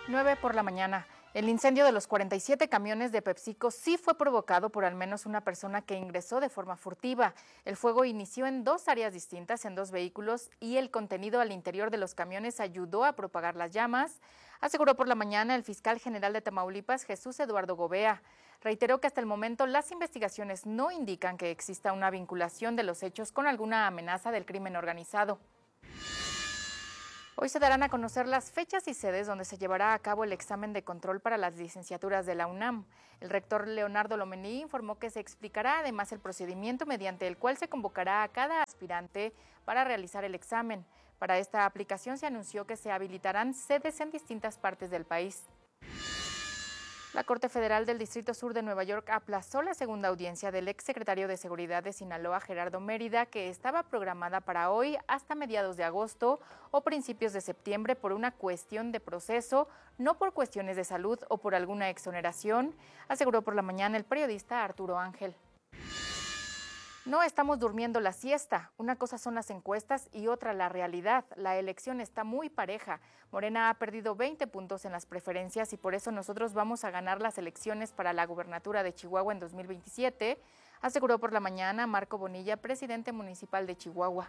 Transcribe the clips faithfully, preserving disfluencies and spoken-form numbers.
nueve por la mañana. El incendio de los cuarenta y siete camiones de PepsiCo sí fue provocado por al menos una persona que ingresó de forma furtiva. El fuego inició en dos áreas distintas, en dos vehículos, y el contenido al interior de los camiones ayudó a propagar las llamas, aseguró por la mañana el fiscal general de Tamaulipas, Jesús Eduardo Gobea. Reiteró que hasta el momento las investigaciones no indican que exista una vinculación de los hechos con alguna amenaza del crimen organizado. Hoy se darán a conocer las fechas y sedes donde se llevará a cabo el examen de control para las licenciaturas de la UNAM. El rector Leonardo Lomelí informó que se explicará además el procedimiento mediante el cual se convocará a cada aspirante para realizar el examen. Para esta aplicación se anunció que se habilitarán sedes en distintas partes del país. La Corte Federal del Distrito Sur de Nueva York aplazó la segunda audiencia del exsecretario de Seguridad de Sinaloa, Gerardo Mérida, que estaba programada para hoy hasta mediados de agosto o principios de septiembre por una cuestión de proceso, no por cuestiones de salud o por alguna exoneración, aseguró por la mañana el periodista Arturo Ángel. No estamos durmiendo la siesta. Una cosa son las encuestas y otra la realidad. La elección está muy pareja. Morena ha perdido veinte puntos en las preferencias y por eso nosotros vamos a ganar las elecciones para la gubernatura de Chihuahua en dos mil veintisiete, aseguró por la mañana Marco Bonilla, presidente municipal de Chihuahua.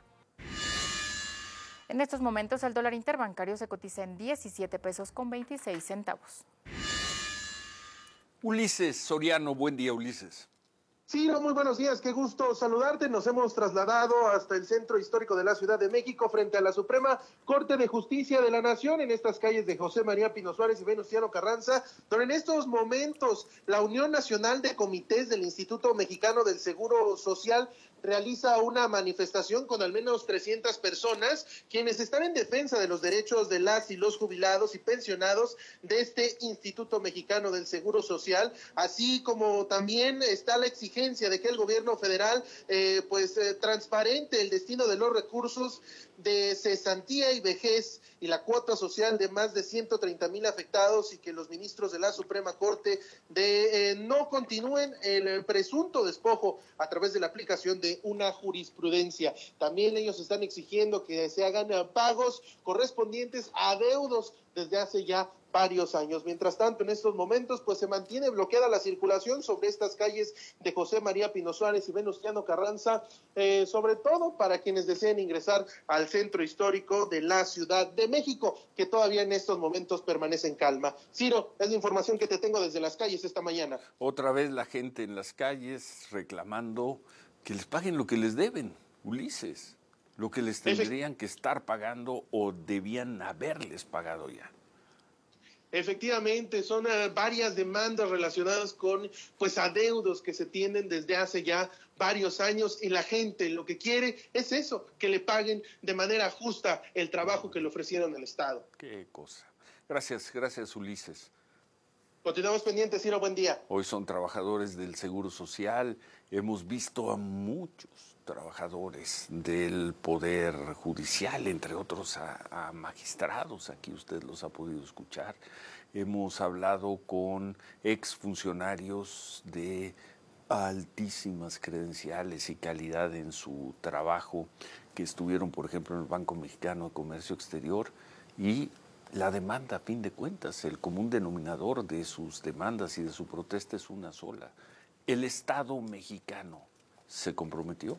En estos momentos el dólar interbancario se cotiza en diecisiete pesos con veintiséis centavos. Ulises Soriano, buen día, Ulises. Sí, no, muy buenos días, qué gusto saludarte. Nos hemos trasladado hasta el centro histórico de la Ciudad de México frente a la Suprema Corte de Justicia de la Nación en estas calles de José María Pino Suárez y Venustiano Carranza, donde en estos momentos la Unión Nacional de Comités del Instituto Mexicano del Seguro Social realiza una manifestación con al menos trescientas personas, quienes están en defensa de los derechos de las y los jubilados y pensionados de este Instituto Mexicano del Seguro Social, así como también está la exigencia de que el gobierno federal eh, pues eh, transparente el destino de los recursos de cesantía y vejez y la cuota social de más de ciento treinta mil afectados, y que los ministros de la Suprema Corte de eh, no continúen el presunto despojo a través de la aplicación de una jurisprudencia. También ellos están exigiendo que se hagan pagos correspondientes a adeudos desde hace ya varios años. Mientras tanto, en estos momentos, pues se mantiene bloqueada la circulación sobre estas calles de José María Pino Suárez y Venustiano Carranza, eh, sobre todo para quienes deseen ingresar al centro histórico de la Ciudad de México, que todavía en estos momentos permanece en calma. Ciro, es la información que te tengo desde las calles esta mañana. Otra vez la gente en las calles reclamando que les paguen lo que les deben, Ulises, lo que les tendrían que estar pagando o debían haberles pagado ya. Efectivamente, son uh, varias demandas relacionadas con pues adeudos que se tienen desde hace ya varios años, y la gente lo que quiere es eso, que le paguen de manera justa el trabajo que le ofrecieron al Estado. Qué cosa. Gracias, gracias, Ulises. Continuamos pendientes, Ciro, buen día. Hoy son trabajadores del Seguro Social. Hemos visto a muchos trabajadores del Poder Judicial, entre otros a, a magistrados, aquí usted los ha podido escuchar. Hemos hablado con exfuncionarios de altísimas credenciales y calidad en su trabajo, que estuvieron, por ejemplo, en el Banco Mexicano de Comercio Exterior, y la demanda, a fin de cuentas, el común denominador de sus demandas y de su protesta es una sola. El Estado mexicano se comprometió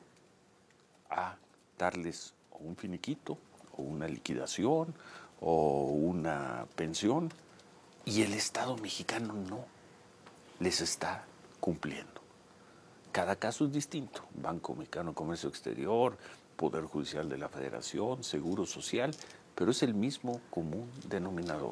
a darles un finiquito, o una liquidación, o una pensión, y el Estado mexicano no les está cumpliendo. Cada caso es distinto. Banco Mexicano de Comercio Exterior, Poder Judicial de la Federación, Seguro Social, pero es el mismo común denominador,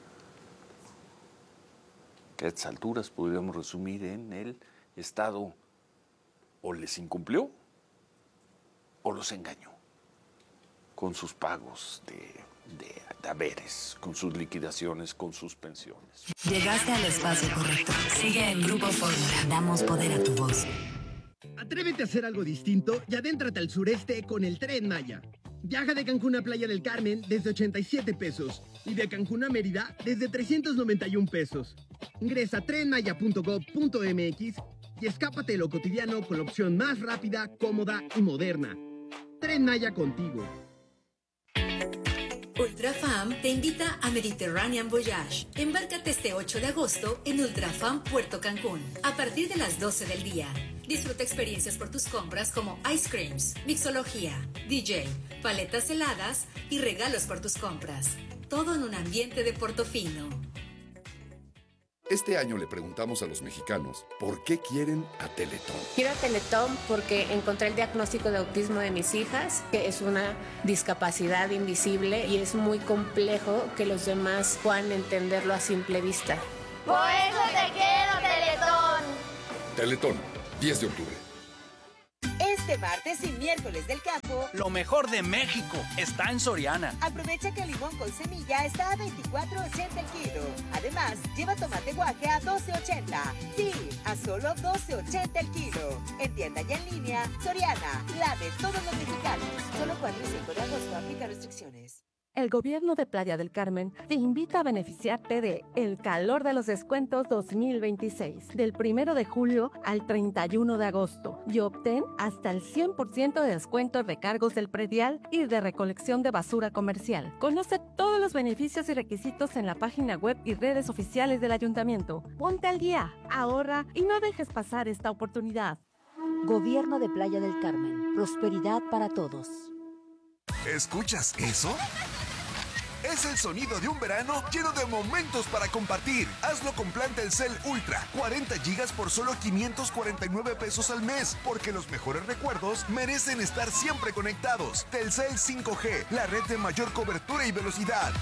que a estas alturas podríamos resumir en el Estado o les incumplió o los engañó con sus pagos de, de, de haberes, con sus liquidaciones, con sus pensiones. Llegaste al espacio correcto. Sigue en Grupo Fórmula. Damos poder a tu voz. Atrévete a hacer algo distinto y adéntrate al sureste con el Tren Maya. Viaja de Cancún a Playa del Carmen desde ochenta y siete pesos y de Cancún a Mérida desde trescientos noventa y un pesos. Ingresa a tren maya punto gob punto m x y escápate de lo cotidiano con la opción más rápida, cómoda y moderna. Tren Maya contigo. Ultrafam te invita a Mediterranean Voyage. Embárcate este ocho de agosto en Ultrafam Puerto Cancún, a partir de las doce del día. Disfruta experiencias por tus compras como ice creams, mixología, D J, paletas heladas y regalos por tus compras. Todo en un ambiente de Portofino. Este año le preguntamos a los mexicanos por qué quieren a Teletón. Quiero a Teletón porque encontré el diagnóstico de autismo de mis hijas, que es una discapacidad invisible y es muy complejo que los demás puedan entenderlo a simple vista. Por eso te quiero, Teletón. Teletón, diez de octubre. Este martes y miércoles del campo, lo mejor de México está en Soriana. Aprovecha que el limón con semilla está a veinticuatro ochenta el kilo. Además, lleva tomate guaje a doce ochenta. Sí, a solo doce ochenta el kilo. En tienda y en línea, Soriana, la de todos los mexicanos. Solo cuatro y cinco de agosto aplica restricciones. El gobierno de Playa del Carmen te invita a beneficiarte de El Calor de los Descuentos dos mil veintiséis, del primero de julio al treinta y uno de agosto, y obtén hasta el cien por ciento de descuento en recargos del predial y de recolección de basura comercial. Conoce todos los beneficios y requisitos en la página web y redes oficiales del ayuntamiento. Ponte al día, ahorra y no dejes pasar esta oportunidad. Gobierno de Playa del Carmen. Prosperidad para todos. ¿Escuchas eso? Es el sonido de un verano lleno de momentos para compartir. Hazlo con plan Telcel Ultra. cuarenta gigas por solo quinientos cuarenta y nueve pesos al mes. Porque los mejores recuerdos merecen estar siempre conectados. Telcel cinco G, la red de mayor cobertura y velocidad.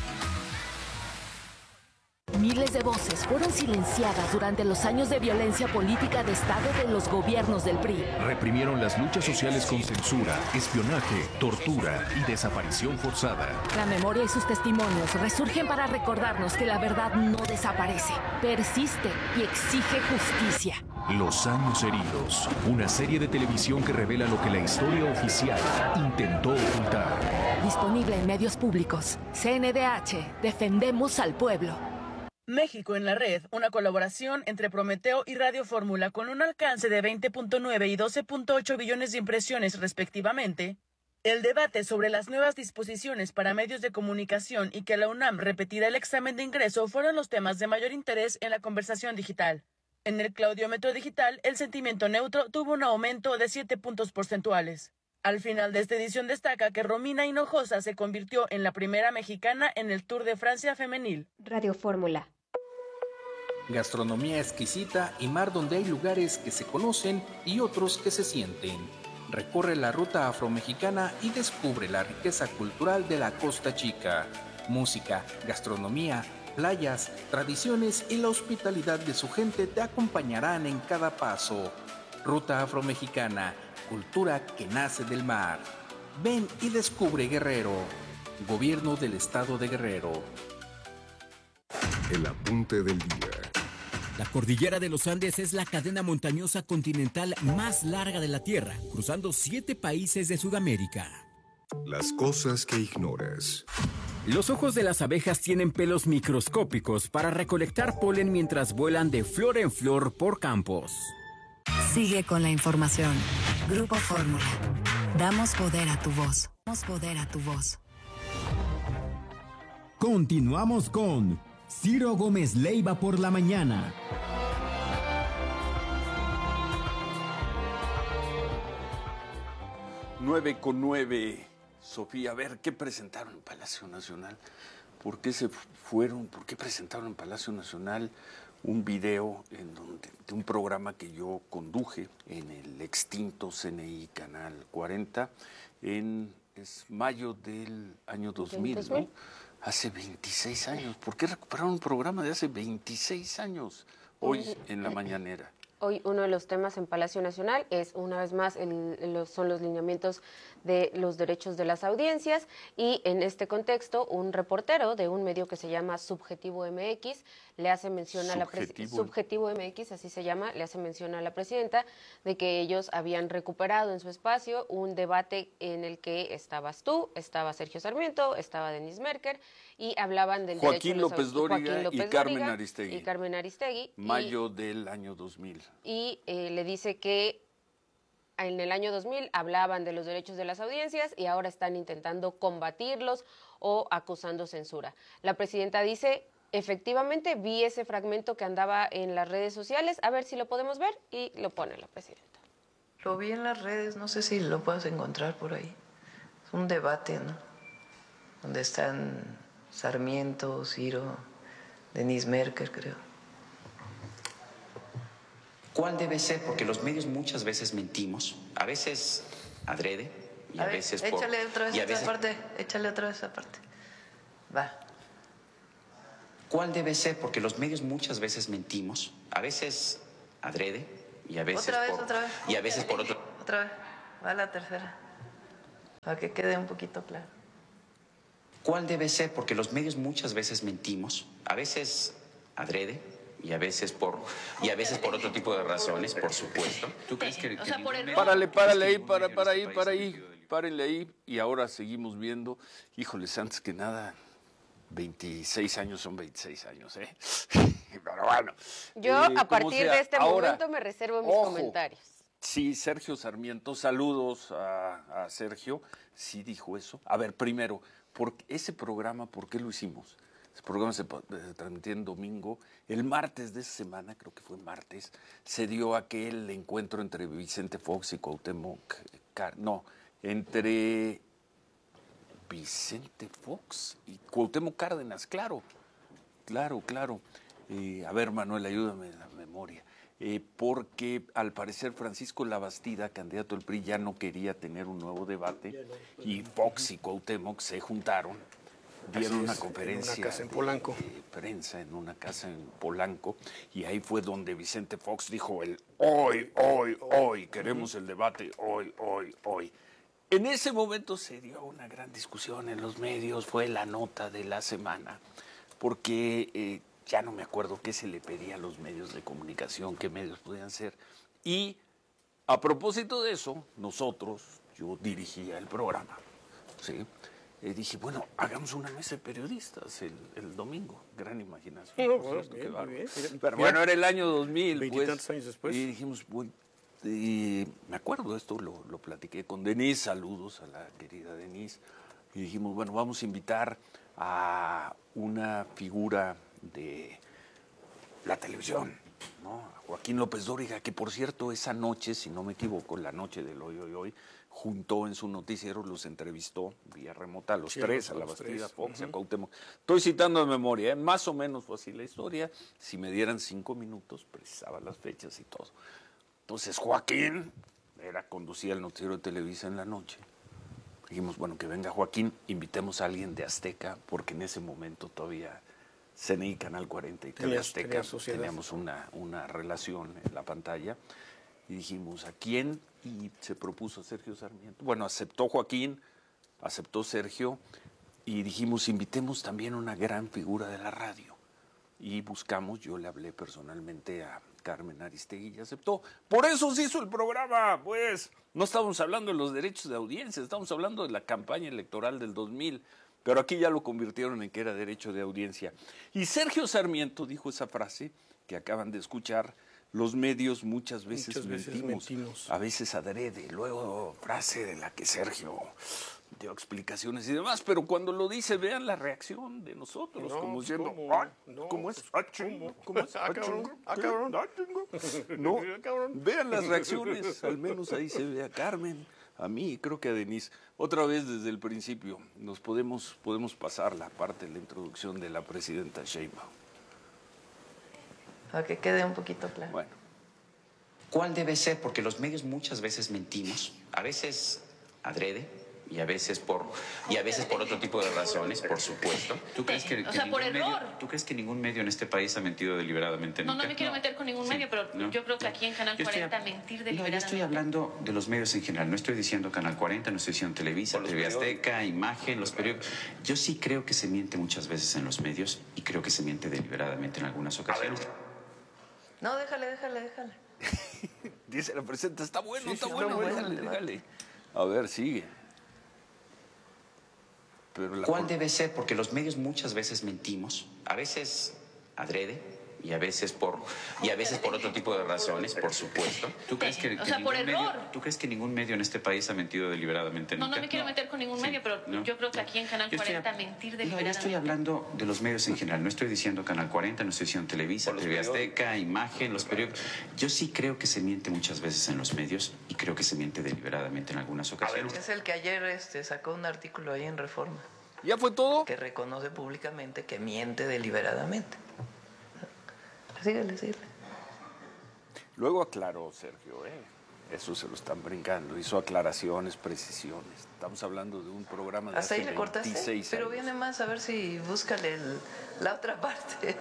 Miles de voces fueron silenciadas durante los años de violencia política de Estado de los gobiernos del P R I. Reprimieron las luchas sociales con censura, espionaje, tortura y desaparición forzada. La memoria y sus testimonios resurgen para recordarnos que la verdad no desaparece, persiste y exige justicia. Los años heridos, una serie de televisión que revela lo que la historia oficial intentó ocultar. Disponible en medios públicos. C N D H, defendemos al pueblo. México en la red, una colaboración entre Prometeo y Radio Fórmula con un alcance de veinte punto nueve y doce punto ocho billones de impresiones respectivamente. El debate sobre las nuevas disposiciones para medios de comunicación y que la UNAM repetirá el examen de ingreso fueron los temas de mayor interés en la conversación digital. En el claudiómetro digital, el sentimiento neutro tuvo un aumento de siete puntos porcentuales. Al final de esta edición destaca que Romina Hinojosa se convirtió en la primera mexicana en el Tour de Francia femenil. Radio Fórmula. Gastronomía exquisita y mar donde hay lugares que se conocen y otros que se sienten. Recorre la ruta afromexicana y descubre la riqueza cultural de la Costa Chica. Música, gastronomía, playas, tradiciones y la hospitalidad de su gente te acompañarán en cada paso. Ruta afromexicana, cultura que nace del mar. Ven y descubre Guerrero. Gobierno del Estado de Guerrero. El apunte del día. La cordillera de los Andes es la cadena montañosa continental más larga de la Tierra, cruzando siete países de Sudamérica. Las cosas que ignoras. Los ojos de las abejas tienen pelos microscópicos para recolectar polen mientras vuelan de flor en flor por campos. Sigue con la información. Grupo Fórmula. Damos poder a tu voz. Damos poder a tu voz. Continuamos con Ciro Gómez Leiva por la mañana. Nueve con nueve. Sofía, a ver, ¿qué presentaron en Palacio Nacional? ¿Por qué se fueron? ¿Por qué presentaron en Palacio Nacional un video en donde, de un programa que yo conduje en el extinto C N I Canal cuarenta en es mayo del año dos mil, ¿no? Hace veintiséis años. ¿Por qué recuperaron un programa de hace veintiséis años hoy en la mañanera? Hoy uno de los temas en Palacio Nacional es, una vez más, el, los, son los lineamientos de los derechos de las audiencias y en este contexto un reportero de un medio que se llama Subjetivo M X le hace mención a la presidenta, Subjetivo M X, así se llama, le hace mención a la presidenta de que ellos habían recuperado en su espacio un debate en el que estabas tú, estaba Sergio Sarmiento, estaba Denis Merker y hablaban del Joaquín derecho López Dóriga y Carmen Aristegui. Y Carmen Aristegui. Mayo y, del año dos mil. Y eh, le dice que en el año dos mil hablaban de los derechos de las audiencias y ahora están intentando combatirlos o acusando censura. La presidenta dice, efectivamente vi ese fragmento que andaba en las redes sociales, a ver si lo podemos ver, y lo pone la presidenta. Lo vi en las redes, no sé si lo puedes encontrar por ahí. Es un debate, ¿no? Donde están Sarmiento, Ciro, Denise Merker, creo. ¿Cuál debe ser? Porque los medios muchas veces mentimos, a veces adrede y a, a ver, veces por... Échale otra vez esa veces... parte, échale otra vez esa parte. Va. ¿Cuál debe ser? Porque los medios muchas veces mentimos, a veces adrede y a veces otra vez, por... otra vez. Y a veces por otro... Otra vez, va la tercera, para que quede un poquito claro. ¿Cuál debe ser? Porque los medios muchas veces mentimos, a veces adrede y a veces por y a veces por otro tipo de razones, por supuesto. ¿Tú crees que, que o sea, por error? Párale, párale ahí, para, para ahí, para ahí, párenle ahí. Y ahora seguimos viendo, híjoles, antes que nada, veintiséis años son veintiséis años, ¿eh? Pero bueno. Yo eh, a partir sea, de este ahora, momento me reservo mis ojo, comentarios. Sí, Sergio Sarmiento, saludos a, a Sergio, sí dijo eso. A ver, primero, ¿por ese programa, por qué lo hicimos? Ese programa se, se transmitió en domingo. El martes de esa semana, creo que fue martes, se dio aquel encuentro entre Vicente Fox y Cuauhtémoc. No, entre Vicente Fox y Cuauhtémoc Cárdenas, claro, claro, claro. Eh, a ver, Manuel, ayúdame en la memoria. Eh, porque al parecer Francisco Labastida, candidato del P R I, ya no quería tener un nuevo debate y Fox y Cuauhtémoc se juntaron, dieron una conferencia en una casa en Polanco. De, de prensa en una casa en Polanco y ahí fue donde Vicente Fox dijo el hoy, hoy, hoy, queremos el debate, hoy, hoy, hoy. En ese momento se dio una gran discusión en los medios, fue la nota de la semana, porque... Eh, ya no me acuerdo qué se le pedía a los medios de comunicación, qué medios podían ser. Y a propósito de eso, nosotros, yo dirigía el programa, ¿sí? Eh, dije, bueno, hagamos una mesa de periodistas el, el domingo. Gran imaginación. No, bueno, bien, muy bien. Pero bueno, era el año dos mil. Veintitantos pues, años después. Y dijimos, bueno, y me acuerdo, esto lo, lo platiqué con Denise, saludos a la querida Denise. Y dijimos, bueno, vamos a invitar a una figura de la televisión, ¿no? Joaquín López Dóriga, que por cierto esa noche, si no me equivoco, la noche del hoy, hoy, hoy, juntó en su noticiero, los entrevistó vía remota a los sí, tres, a Labastida, Fox, uh-huh. a Cuauhtémoc. Estoy citando de memoria, ¿eh? Más o menos fue así la historia. Si me dieran cinco minutos, precisaba las fechas y todo. Entonces Joaquín era conducía el noticiero de Televisa en la noche. Dijimos, bueno, que venga Joaquín, invitemos a alguien de Azteca, porque en ese momento todavía C N I, Canal cuarenta y T V Azteca, teníamos una, una relación en la pantalla. Y dijimos, ¿a quién? Y se propuso Sergio Sarmiento. Bueno, aceptó Joaquín, aceptó Sergio, y dijimos, invitemos también a una gran figura de la radio. Y buscamos, yo le hablé personalmente a Carmen Aristegui y aceptó. Por eso se hizo el programa, pues. No estábamos hablando de los derechos de audiencia, estábamos hablando de la campaña electoral del dos mil. Pero aquí ya lo convirtieron en que era derecho de audiencia. Y Sergio Sarmiento dijo esa frase que acaban de escuchar, los medios muchas veces, muchas veces mentimos, mentimos, a veces adrede. Luego frase de la que Sergio dio explicaciones y demás, pero cuando lo dice, vean la reacción de nosotros, no, como diciendo, ¿cómo, no, ¿cómo es? Ah, chingo, ¿cómo es? Ah, cabrón, ah, cabrón, ah, chingo. No, vean las reacciones, al menos ahí se ve a Carmen, a mí, creo que a Denise. Otra vez desde el principio, nos podemos, podemos pasar la parte de la introducción de la presidenta Sheinbaum. Para que quede un poquito claro. Bueno. ¿Cuál debe ser? Porque los medios muchas veces mentimos, a veces adrede y a veces por y a veces por otro tipo de razones, por supuesto. ¿Tú crees que, o que sea, ningún por error. medio, ¿tú crees que ningún medio en este país ha mentido deliberadamente No, nunca? no me quiero meter con ningún Sí, medio, pero ¿no? yo creo que aquí en Canal Yo estoy cuarenta a- mentir No, deliberadamente. yo estoy hablando de los medios en general. No estoy diciendo Canal cuarenta, no estoy diciendo Televisa, T V Azteca, Imagen, los periódicos. Yo sí creo que se miente muchas veces en los medios y creo que se miente deliberadamente en algunas ocasiones. No, déjale, déjale, déjale. Dice la presidenta, está bueno, Sí, está sí, bueno, está bueno déjale, el debate. déjale. A ver, sigue. Pero la ¿Cuál por- debe ser? Porque los medios muchas veces mentimos, a veces adrede y a veces por y a veces por otro tipo de razones, por supuesto. ¿Tú crees que, que o sea, por ningún error. medio, ¿tú crees que ningún medio en este país ha mentido deliberadamente? No, nunca? no me quiero meter con ningún Sí, medio, pero no. yo creo que aquí en Canal Yo estoy cuarenta a- mentir Yo deliberadamente. estoy hablando de los medios en general, no estoy diciendo Canal cuarenta, no estoy diciendo Televisa, T V Azteca, Imagen, los periódicos. Yo sí creo que se miente muchas veces en los medios y creo que se miente deliberadamente en algunas ocasiones. Es el que ayer este, sacó un artículo ahí en Reforma. ¿Ya fue todo? Que reconoce públicamente que miente deliberadamente. Síguele, síguele. Luego aclaró Sergio, ¿eh? Eso se lo están brincando. Hizo aclaraciones, precisiones. Estamos hablando de un programa de Hasta ahí hace le cortaste, veintiséis pero años. viene más, a ver si búscale el- la otra parte.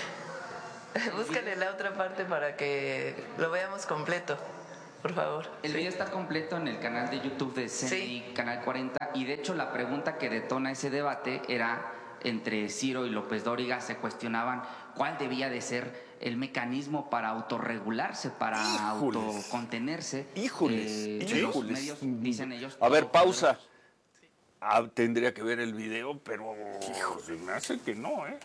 Búscale la otra parte para que lo veamos completo, por favor. El video está completo en el canal de YouTube de C N I, Canal cuarenta, y de hecho la pregunta que detona ese debate era entre Ciro y López Dóriga, se cuestionaban cuál debía de ser el mecanismo para autorregularse, para Híjoles. autocontenerse. Híjoles, Eh, híjoles. Los medios, dicen ellos. A ver, pausa. Ah, tendría que ver el video, pero se me hace que no, ¿eh?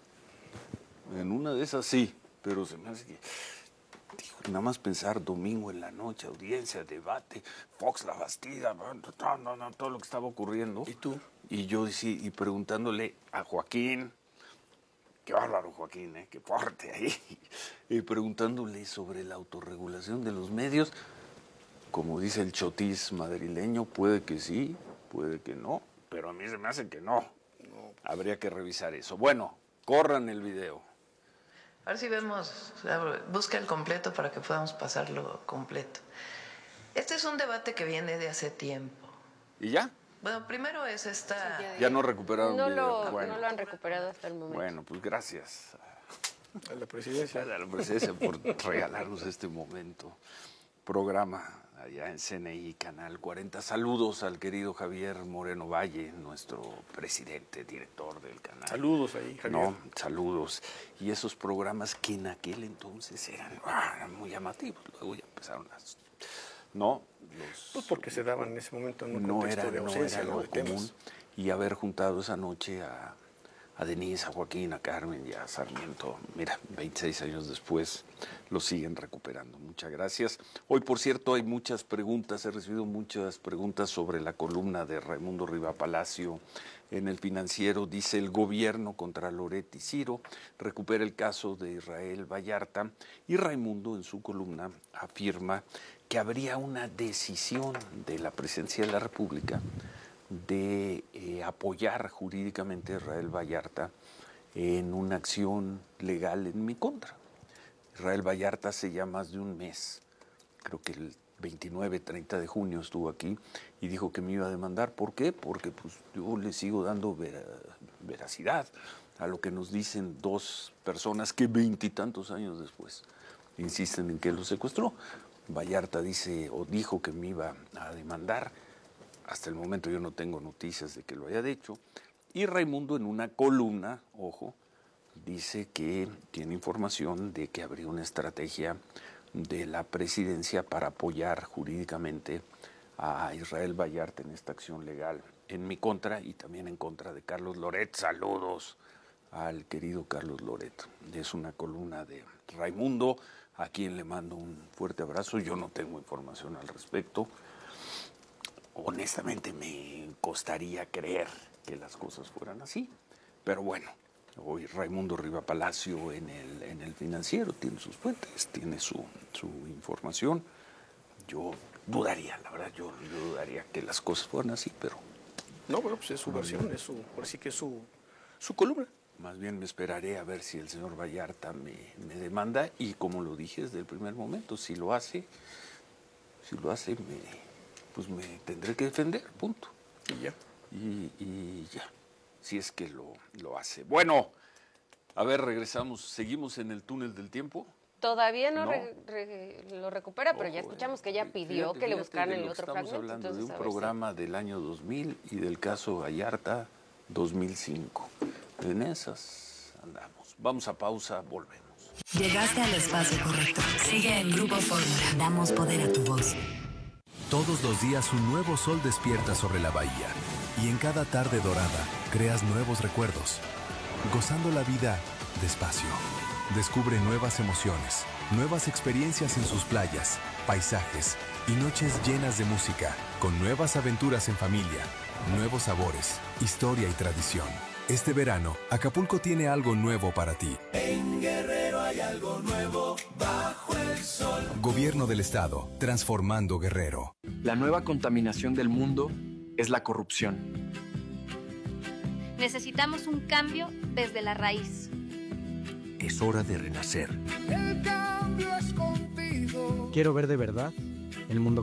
En una de esas sí, pero se me hace que... Dijo, nada más pensar domingo en la noche, audiencia, debate, Fox, La Bastida, no, no, no, todo lo que estaba ocurriendo. ¿Y tú? Y yo sí, y preguntándole a Joaquín, qué bárbaro Joaquín, ¿eh? Qué fuerte ahí, y preguntándole sobre la autorregulación de los medios, como dice el chotis madrileño, puede que sí, puede que no, pero a mí se me hace que no. Habría que revisar eso. Bueno, corran el video. A ver si vemos, busca el completo para que podamos pasarlo completo. Este es un debate que viene de hace tiempo. ¿Y ya? Bueno, primero es esta... Ya no recuperaron No video. lo, Bueno. no lo han recuperado hasta el momento. Bueno, pues gracias A la presidencia. a la presidencia por regalarnos este momento. Programa allá en C N I, Canal cuarenta. Saludos al querido Javier Moreno Valle, nuestro presidente, director del canal. Saludos ahí, Javier. No, saludos. Y esos programas que en aquel entonces eran, ah, eran muy llamativos. Luego ya empezaron las... No, los... Pues porque se daban en ese momento en un no contexto era, de no ausencia, era ¿no? lo de común. temas. Y haber juntado esa noche a, a Denise, a Joaquín, a Carmen y a Sarmiento, mira, veintiséis años después, lo siguen recuperando. Muchas gracias. Hoy, por cierto, hay muchas preguntas, he recibido muchas preguntas sobre la columna de Raimundo Riva Palacio en El Financiero. Dice, el gobierno contra Loret y Ciro recupera el caso de Israel Vallarta, y Raimundo en su columna afirma que habría una decisión de la Presidencia de la República de eh, apoyar jurídicamente a Israel Vallarta en una acción legal en mi contra. Israel Vallarta hace ya más de un mes, creo que el veintinueve, treinta de junio estuvo aquí y dijo que me iba a demandar. ¿Por qué? Porque pues, yo le sigo dando vera, veracidad a lo que nos dicen dos personas que veintitantos años después insisten en que lo secuestró. Vallarta dice o dijo que me iba a demandar. Hasta el momento yo no tengo noticias de que lo haya dicho. Y Raimundo en una columna, ojo, dice que tiene información de que habría una estrategia de la presidencia para apoyar jurídicamente a Israel Vallarta en esta acción legal en mi contra y también en contra de Carlos Loret. Saludos al querido Carlos Loret. Es una columna de Raimundo, a quien le mando un fuerte abrazo. Yo no tengo información al respecto. Honestamente me costaría creer que las cosas fueran así. Pero bueno, hoy Raimundo Riva Palacio en el, en el Financiero tiene sus fuentes, tiene su, su información. Yo dudaría, la verdad, yo, yo dudaría que las cosas fueran así, pero... No, bueno, pues es su versión, es su, por así que es su, su columna. Más bien me esperaré a ver si el señor Vallarta me, me demanda y, como lo dije desde el primer momento, si lo hace, si lo hace, me, pues me tendré que defender, punto. Y ya. Y, y ya, si es que lo, lo hace. Bueno, a ver, regresamos, seguimos en el túnel del tiempo. Todavía no, No. Re, re, lo recupera, pero ya escuchamos que ya pidió Fíjate, que le fíjate buscaran de el lo que otro estamos fragmento. hablando Entonces, de a un ver si- programa del año dos mil y del caso Vallarta dos mil cinco. En esas andamos. Vamos a pausa, volvemos. Llegaste al espacio correcto. Sigue en Grupo Fórmula. Damos poder a tu voz. Todos los días un nuevo sol despierta sobre la bahía y en cada tarde dorada creas nuevos recuerdos, gozando la vida despacio, Descubre nuevas emociones, nuevas experiencias en sus playas, paisajes y noches llenas de música, con nuevas aventuras en familia, nuevos sabores, historia y tradición. Este verano, Acapulco tiene algo nuevo para ti. En Guerrero hay algo nuevo bajo el sol. Gobierno del Estado, transformando Guerrero. La nueva contaminación del mundo es la corrupción. Necesitamos un cambio desde la raíz. Es hora de renacer. El cambio es contigo. Quiero ver de verdad el mundo